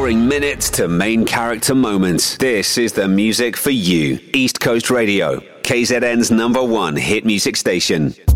boring minutes to main character moments. This is the music for you. East Coast Radio, KZN's #1 hit music station.